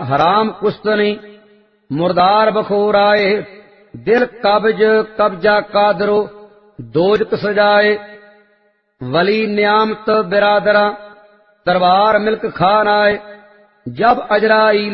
हराम कुस्तनी मुर्दार बखोर आए दिल कब्ज कब्जा कादरो दोजक सजाए वली न्यामत बिरादरा दरबार मिल्क खान आए जब अजराइल